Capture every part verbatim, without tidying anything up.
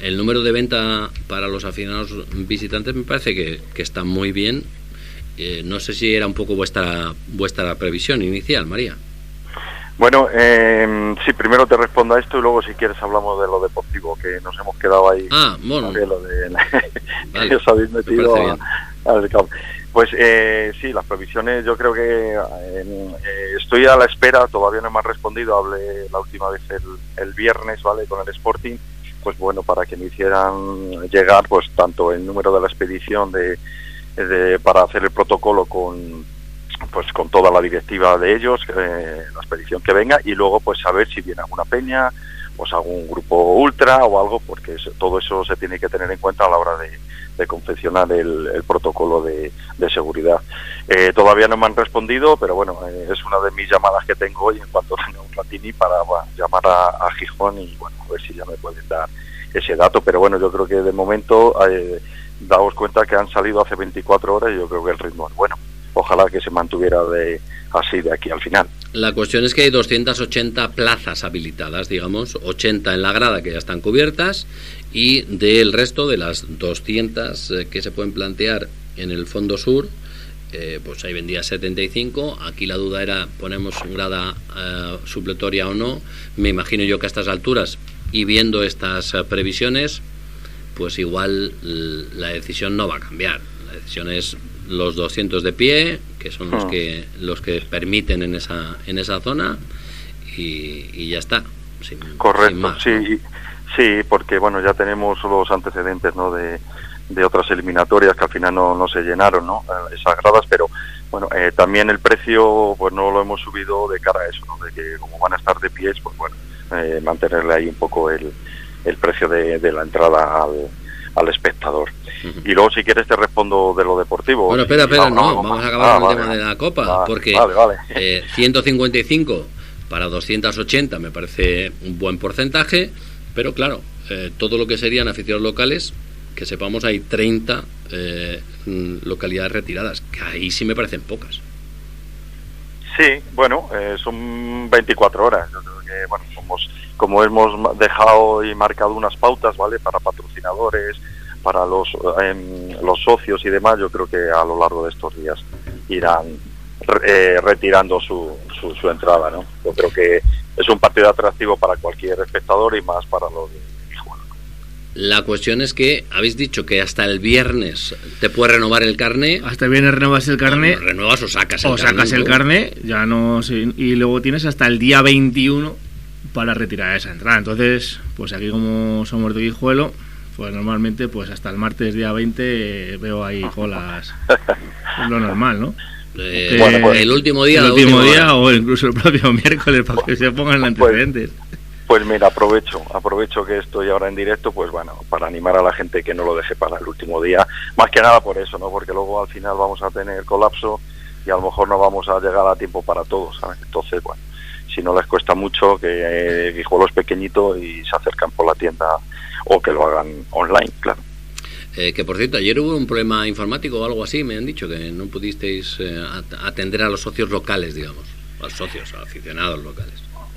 el número de venta para los aficionados visitantes me parece que, que está muy bien. Eh, no sé si era un poco vuestra vuestra previsión inicial, María. Bueno, eh, sí, primero te respondo a esto y luego si quieres hablamos de lo deportivo, que nos hemos quedado ahí. Ah, bueno. De lo de vale, que os habéis metido a, al campo. Pues eh, sí, las previsiones, yo creo que eh, eh, estoy a la espera, todavía no me han respondido, hablé la última vez el, el viernes, ¿vale?, con el Sporting, pues bueno, para que me hicieran llegar pues tanto el número de la expedición de, de para hacer el protocolo con pues con toda la directiva de ellos, eh, la expedición que venga, y luego pues saber si viene alguna peña, pues algún grupo ultra o algo, porque eso, todo eso se tiene que tener en cuenta a la hora de, de confeccionar el, el protocolo de, de seguridad. Eh, todavía no me han respondido, pero bueno, eh, es una de mis llamadas que tengo hoy en cuanto tenga un ratini para bueno, llamar a, a Gijón y bueno, a ver si ya me pueden dar ese dato, pero bueno, yo creo que de momento eh, daos cuenta que han salido hace veinticuatro horas y yo creo que el ritmo es bueno. Ojalá que se mantuviera de así de aquí al final. La cuestión es que hay doscientas ochenta plazas habilitadas, digamos, ochenta en la grada que ya están cubiertas, y del resto de las doscientas eh, que se pueden plantear en el fondo sur, eh, pues hay vendidas setenta y cinco. Aquí la duda era, ponemos grada eh, supletoria o no. Me imagino yo que a estas alturas, y viendo estas eh, previsiones, pues igual la decisión no va a cambiar. La decisión es los doscientos de pie, que son los que los que permiten en esa en esa zona, y, y ya está. Sin, Correcto, sin más, sí, ¿no? Sí, porque bueno, ya tenemos los antecedentes, ¿no?, de, de otras eliminatorias que al final no, no se llenaron, ¿no?, esas gradas, pero bueno, eh, también el precio pues no lo hemos subido de cara a eso, ¿no?, de que como van a estar de pies, pues bueno, eh, mantenerle ahí un poco el, el precio de, de la entrada al, al espectador. Uh-huh. Y luego si quieres te respondo de lo deportivo. Bueno, espera, espera, no, no, vamos a acabar ah, con el vale, tema de la Copa, vale, porque vale, vale. Eh, ciento cincuenta y cinco para doscientos ochenta me parece un buen porcentaje, pero claro, eh, todo lo que serían aficionados locales, que sepamos hay treinta eh, localidades retiradas, que ahí sí me parecen pocas. Sí, bueno, eh, son veinticuatro horas. Yo creo que, bueno, somos, como hemos dejado y marcado unas pautas, ¿vale?, para patrocinadores, para los eh, los socios y demás, yo creo que a lo largo de estos días irán eh, retirando su, su, su entrada, ¿no? Yo creo que es un partido atractivo para cualquier espectador y más para los de Gijón. La cuestión es que habéis dicho que hasta el viernes te puedes renovar el carné. Hasta el viernes renuevas el carné. No, renuevas o sacas el o carné. O sacas el carné, ya no sé, y luego tienes hasta el día veintiuno para retirar esa entrada. Entonces, pues aquí como somos de Guijuelo, pues normalmente pues hasta el martes día veinte eh, veo ahí colas. Es lo normal, ¿no? Eh, que, bueno, pues, el último día, el último día hora. o incluso el propio miércoles para que se pongan los antecedentes. Pues, pues mira, aprovecho, aprovecho que estoy ahora en directo, pues bueno, para animar a la gente que no lo deje para el último día, más que nada por eso, ¿no? Porque luego al final vamos a tener colapso y a lo mejor no vamos a llegar a tiempo para todos, ¿sabes? Entonces, bueno, si no les cuesta mucho, que eh, Guijuelo es pequeñito y se acercan por la tienda o que lo hagan online, claro. Eh, que por cierto, ayer hubo un problema informático o algo así, me han dicho que no pudisteis eh, atender a los socios locales, digamos, a los socios, a los aficionados locales.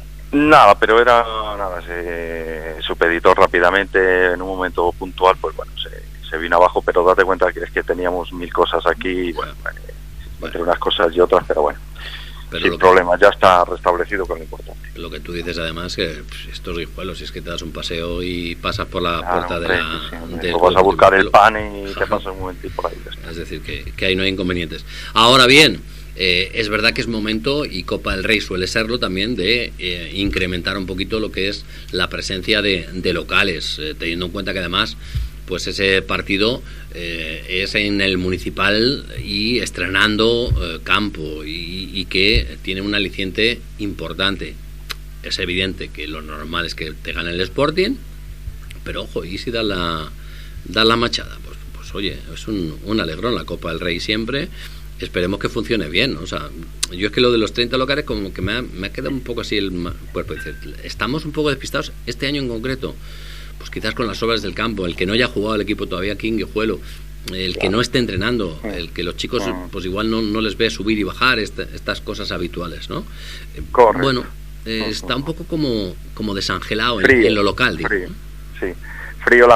Nada, pero era nada, se supeditó rápidamente en un momento puntual, pues bueno, se, se vino abajo, pero date cuenta que es que teníamos mil cosas aquí, y bueno, bueno, entre unas cosas y otras, pero bueno. Pero sin problema, que, ya está restablecido con lo importante. Lo que tú dices además que pues, estos Guijuelos, si es que te das un paseo y pasas por la claro, puerta hombre, de la... Sí, del vas a buscar el pan y Ajá. te pasas un momentito por ahí. Es decir, que, que ahí no hay inconvenientes. Ahora bien, eh, es verdad que es momento, y Copa del Rey suele serlo también, de eh, incrementar un poquito lo que es la presencia de, de locales, eh, teniendo en cuenta que además pues ese partido eh, es en el municipal y estrenando eh, campo y, y que tiene un aliciente importante. Es evidente que lo normal es que te gane el Sporting, pero ojo, y si da la, da la machada, pues, pues oye, es un, un alegrón la Copa del Rey siempre. Esperemos que funcione bien, ¿no? O sea, yo es que lo de los treinta locales como que me ha, me ha quedado un poco así el cuerpo. Estamos un poco despistados este año en concreto. Pues quizás con las obras del campo, el que no haya jugado el equipo todavía aquí en Guijuelo, el que no esté entrenando, el que los chicos pues igual no, no les ve subir y bajar, esta, estas cosas habituales, ¿no? Correcto. Bueno, eh, está un poco como, como desangelado en, en lo local, digo. Frío, sí. Frío la